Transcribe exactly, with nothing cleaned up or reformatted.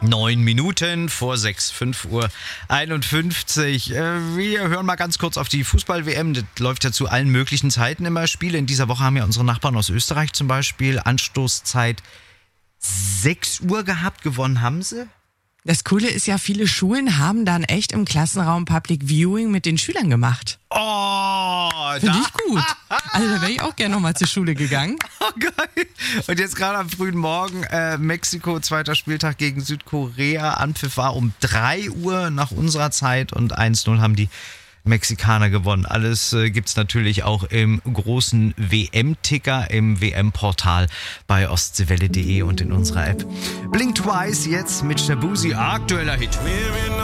Neun Minuten vor sechs, fünf Uhr einundfünfzig. Wir hören mal ganz kurz auf die Fußball-W M. Das läuft ja zu allen möglichen Zeiten immer Spiele. In dieser Woche haben ja unsere Nachbarn aus Österreich zum Beispiel Anstoßzeit sechs Uhr gehabt. Gewonnen haben sie. Das Coole ist ja, viele Schulen haben dann echt im Klassenraum Public Viewing mit den Schülern gemacht. Oh, finde ich gut. Also da wäre ich auch gerne nochmal zur Schule gegangen. Oh, geil. Und jetzt gerade am frühen Morgen äh, Mexiko, zweiter Spieltag gegen Südkorea. Anpfiff war um drei Uhr nach unserer Zeit und eins null haben die Mexikaner gewonnen. Alles äh, gibt's natürlich auch im großen W M-Ticker, im W M-Portal bei ostseewelle punkt de und in unserer App. Blink Twice jetzt mit Shabuzi, aktueller Hit.